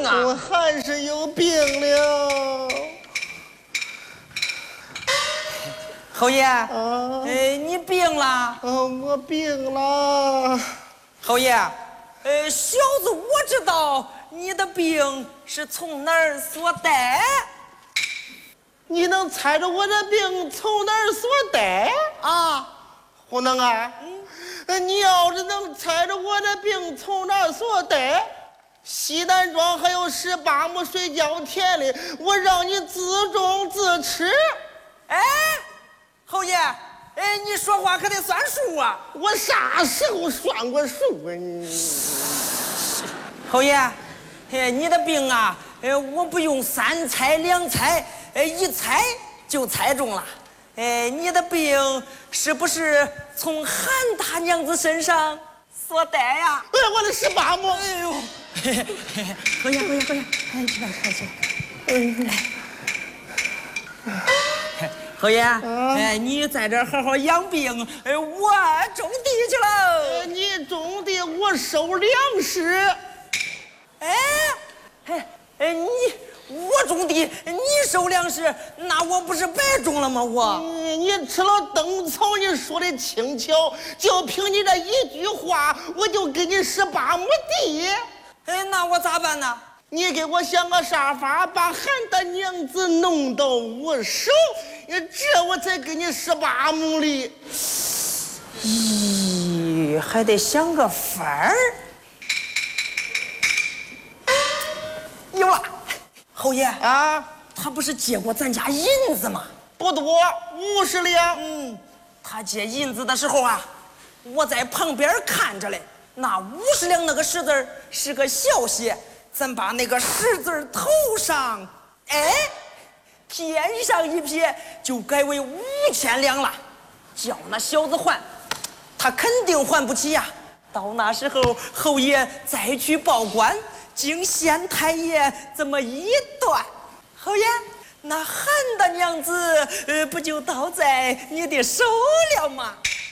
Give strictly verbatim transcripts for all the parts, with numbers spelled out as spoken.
啊？ 我还是有病了。 侯爷， 啊， 呃，你病了？ 啊，我病了。 侯爷，呃，小子我知道你的病是从哪儿所带。 你能猜着我的病从哪儿所带啊？ 胡能啊，嗯，你要是能猜着我的病从哪儿所带，西南庄还有十八亩水浇田里，我让你自种自吃。 哎，侯爷，哎，你说话可得算数啊！ 我啥时候算过数啊你？ 侯爷，哎，你的病啊，哎，我不用三猜两猜，哎，一猜就猜中了。哎，你的病是不是从韩大娘子身上所带呀？ 哎，我的十八亩。 哎呦，侯爷，侯爷，侯爷，哎，起来，起来，起来。哎，侯爷，哎，你在这儿好好养病，哎，我种地去了。 呃你种地，我收粮食。 哎，哎哎，你我种地，你收粮食，那我不是白种了吗？我， 你你吃了灯草，你说的轻巧，就凭你这一句话，我就给你十八亩地。 哎，那我咋办呢？ 你给我想个啥法，把韩大娘子弄到我手，这我才给你十八亩里。 咦，还得想个法儿。有了，侯爷啊， 他不是借过咱家银子吗？ 不多，五十两。 嗯，他借银子的时候啊，我在旁边看着嘞。那五十两那个十字是个小写，咱把那个十字头上，哎，添上一撇，就改为五千两了。叫那小子还，他肯定还不起呀。到那时候，侯爷再去报官，经县太爷这么一断，侯爷。那韩大娘子，呃，不就倒在你的手了吗？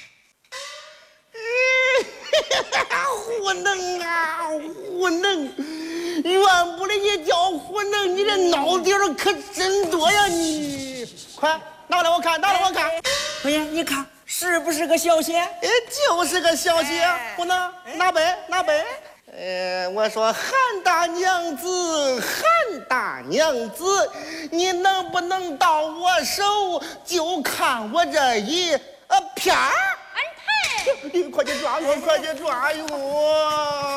胡能啊，胡能！怨不得你叫胡能，你这脑底儿可真多呀你！快拿过来我看，拿来我看。 侯爷，你看是不是个小写？ 哎，就是个小写。 哎胡能，拿杯，拿杯。呃，我说韩大娘子，韩大娘子，你能不能到我手，就看我这一呃片儿。 安泰， 快去抓我，快去抓我！